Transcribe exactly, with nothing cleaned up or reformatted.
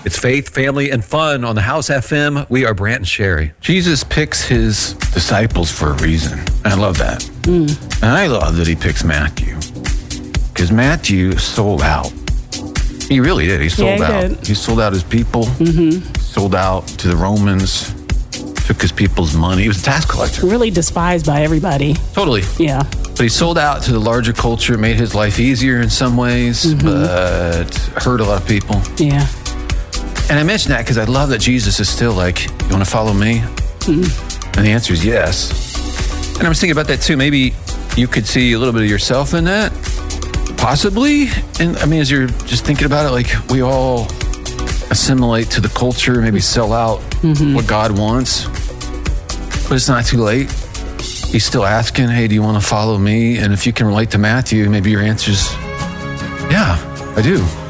It's faith, family, and fun on the House F M. We are Brant and Sherry. Jesus picks his disciples for a reason. I love that. Mm. And I love that he picks Matthew. Because Matthew sold out. He really did. He sold yeah, he out. Did. He sold out his people. Mm-hmm. Sold out to the Romans. Took his people's money. He was a tax collector. Really despised by everybody. Totally. Yeah. But he sold out to the larger culture, made his life easier in some ways, mm-hmm. but hurt a lot of people. Yeah. And I mention that because I love that Jesus is still like, you want to follow me? Mm-hmm. And the answer is yes. And I was thinking about that too. Maybe you could see a little bit of yourself in that. Possibly. And I mean, as you're just thinking about it, like we all assimilate to the culture, maybe sell out mm-hmm. what God wants, but it's not too late. He's still asking, hey, do you want to follow me? And if you can relate to Matthew, maybe your answer's, yeah, I do.